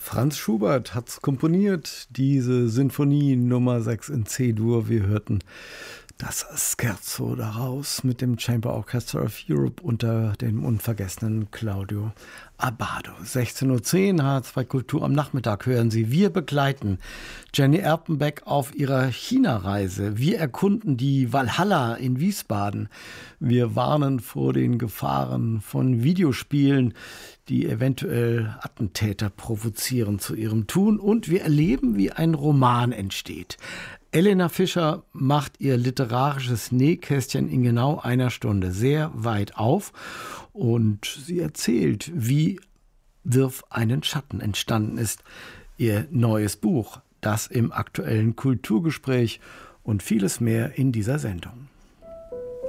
Franz Schubert hat's komponiert, diese Sinfonie Nummer 6 in C-Dur. Wir hörten das Scherzo daraus mit dem Chamber Orchestra of Europe unter dem unvergessenen Claudio Abbado. 16:10 Uhr, H2 Kultur am Nachmittag hören Sie. Wir begleiten Jenny Erpenbeck auf ihrer China-Reise. Wir erkunden die Walhalla in Wiesbaden. Wir warnen vor den Gefahren von Videospielen, die eventuell Attentäter provozieren zu ihrem Tun. Und wir erleben, wie ein Roman entsteht. Elena Fischer macht ihr literarisches Nähkästchen in genau einer Stunde sehr weit auf und sie erzählt, wie Wirf einen Schatten entstanden ist. Ihr neues Buch, das im aktuellen Kulturgespräch und vieles mehr in dieser Sendung.